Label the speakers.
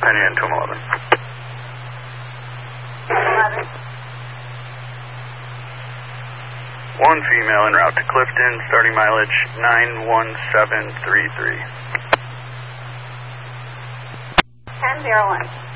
Speaker 1: Penny and 211.
Speaker 2: 11.
Speaker 1: One female en route to Clifton, starting mileage 91733.
Speaker 2: 1001.